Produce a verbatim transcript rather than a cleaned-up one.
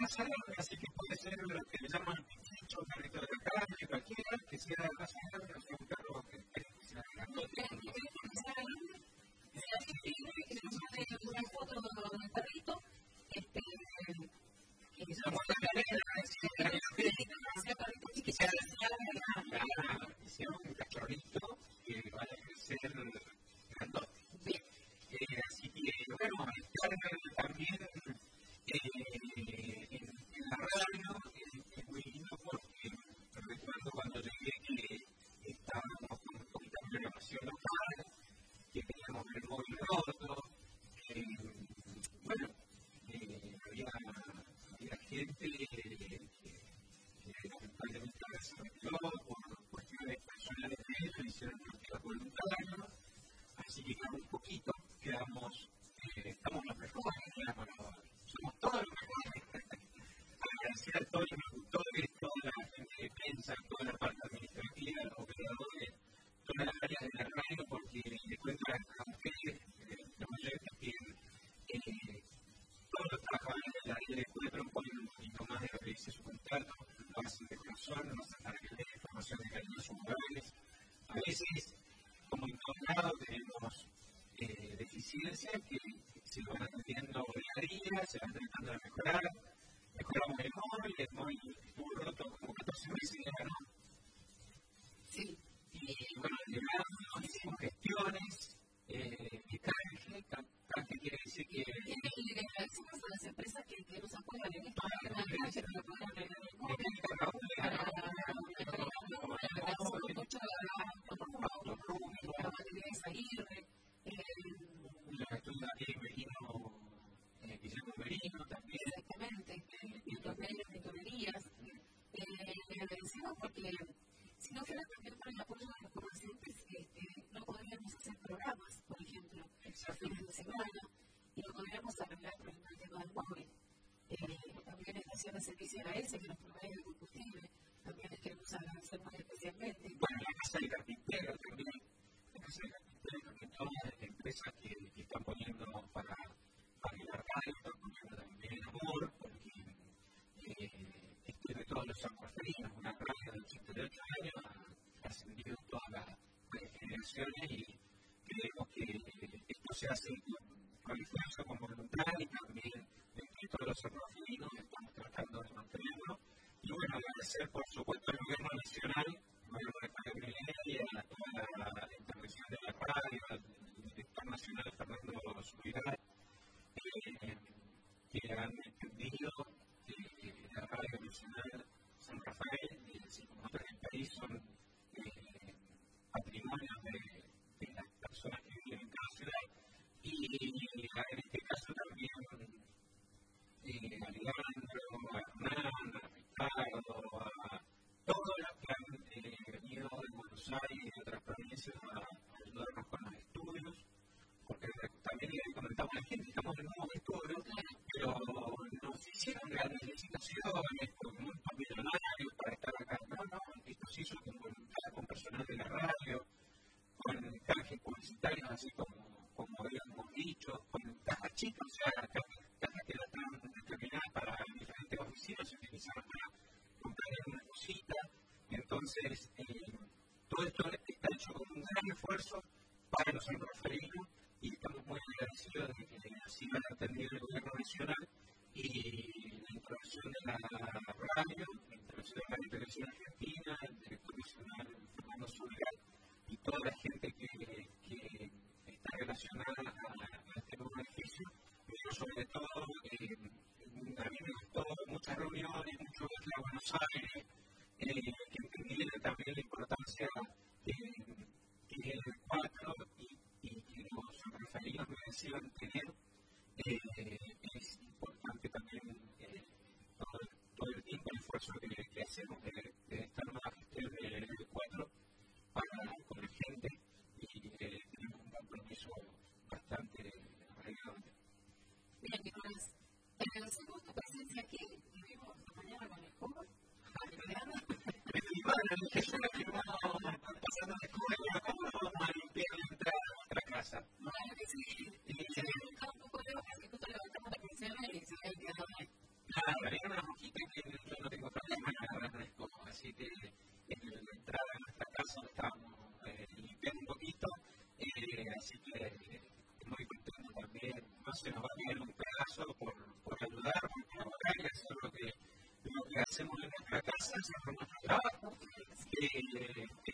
salón, así que puede ser lo que le llaman pincho, carrito de la calle, cualquiera, que sea la salón, que sea un carro que sea grandote. Una foto del perrito, este, y se llama la cadena, y que sea que sea un cachorrito que vaya a crecer grandote. Bien. Eh, así que, bueno, estar también eh, en, en la radio es, es muy lindo porque recuerdo cuando llegué que estábamos con un poquito de programación local, que teníamos el móvil roto, eh, bueno, eh, había, había gente que, que lamentablemente se retiró por cuestiones personales de ellos, hicieron partidos voluntarios, así que quedamos un poquito, quedamos, eh, estamos los mejores, digamos, somos todos los mejores. Agradecer a todos los productores, toda la gente que piensa, toda la parte administrativa, los operadores, todas las áreas de la radio, porque les cuento a ustedes, eh, los oyentes, que eh, todos los trabajadores de la área de encuentro ponen un poquito más de lo que dice su contrato, lo hacen de corazón, lo hacen para que den información de calidad a sus hogares. A veces, como en todos lados, tenemos eh, deficiencias que se van atendiendo día a día, se van tratando de mejorar. Mejoramos el móvil, el móvil estuvo roto como catorce meses y ahora no. Sí. Y bueno, llegamos, hicimos gestiones, eh, de canje, canje quiere decir que... Y le agradecemos a las empresas que, que nos apoyan en esto, que nos apoyan en el móvil, para mucho la batería de Zaguirre, la estudia de Merino, Guillermo Merino también. Exactamente, y los medios de tuberías. Le agradecemos porque si no fuera también por el apoyo de los comerciantes, no podríamos hacer programas, por ejemplo, los fines de semana, y no podríamos arreglar por ejemplo el tema del móvil. También estación de servicio a ese que nos provee el combustible, también les queremos agradecer muy especialmente. Bueno, la Casa del Carpintero también, la Casa del Carpintero también, todas las empresas que, que están poniendo para, para el arcade, están poniendo también amor, porque eh, esto es de todos los sanjuanerinos, una radio de ochenta y ocho años, ha ascendido todas las, las generaciones y creemos que esto se hace con esfuerzo, con voluntad y también entre todos los sanjuanerinos estamos tratando de mantenerlo. Y bueno, agradecer por supuesto al gobierno nacional, al gobierno de Javier Milei, a toda la intervención de la radio, al director nacional Fernando Subirá, eh, que han entendido que la radio nacional San Rafael, y así como otras del país, son eh, patrimonios de, de las personas que viven en cada ciudad. Y en este caso también eh, a Leandro, a Hernán, a Ricardo, a todos los que han eh, venido de Buenos Aires y de otras provincias a, a ayudarnos con los estudios, porque también le comentamos a la gente, estamos en nuevos estudios, pero nos hicieron grandes licitaciones con montos millonarios para estar acá. No, no, esto se hizo con voluntad, con personal de la radio, con canjes publicitarios, así como, como habíamos dicho, con cajas chicas, o sea, cajas, cajas que no están determinadas para diferentes oficinas, se utilizaron para comprar una cosita. Entonces, eh, todo esto está hecho con un gran esfuerzo para los sanjuanerinos y estamos muy agradecidos de que así lo haya atendido el gobierno nacional y la intervención de la radio, la intervención de la Radio Televisión Argentina, el director nacional Fernando Subirá y toda la gente que, que está relacionada a, a este nuevo edificio. Pero sobre todo, eh, a mí me gustó muchas reuniones, mucho viaje a Buenos Aires, eh, que entendieron también la importancia eh, que el cuatro y, y que los sanjuanerinos merecían tener. Eh, es importante también eh, todo, todo el tiempo el esfuerzo que, que hacemos de, de esta nueva gestión del L cuatro para con la gente y eh, tenemos un compromiso bastante arraigado. Bien, Nicolás, te agradecemos tu presencia aquí. Nos vimos mañana con el joven. Es una que vamos pasando de escuela, vamos a limpiar la entrada de nuestra casa. Claro que sí. Y se me ha un poco de hojas que justo levantamos la persiana y se había quedado ahí. Claro, hay una hojita que yo no tengo problema en agarrar, es como así que en la entrada de nuestra casa estamos eh, limpiando un poquito, eh, así que eh, muy contento también, no se nos va a quedar un pedazo por, por ayudar, por colaborar y hacer lo que, lo que hacemos en nuestra casa, hacer nuestro trabajo. Eh,